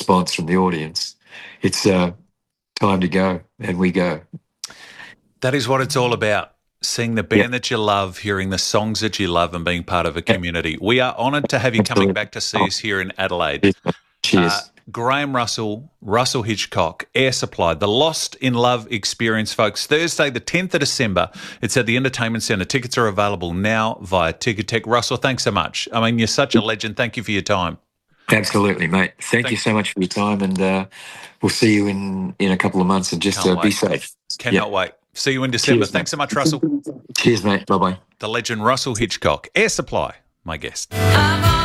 response from the audience, it's time to go, and we go. That is what it's all about. Seeing the band that you love, hearing the songs that you love, and being part of a community. We are honoured to have you coming back to see us here in Adelaide. Cheers. Graham Russell, Russell Hitchcock, Air Supply, the Lost in Love experience, folks. Thursday, the 10th of December. It's at the Entertainment Centre. Tickets are available now via Ticketek. Russell, thanks so much. I mean, you're such a legend. Thank you for your time. Absolutely, mate. Thank you so much for your time, and we'll see you in a couple of months, and just be safe. Cannot wait. See you in December. Cheers, thanks so much, Russell. Cheers, mate. Bye-bye. The legend Russell Hitchcock, Air Supply, my guest.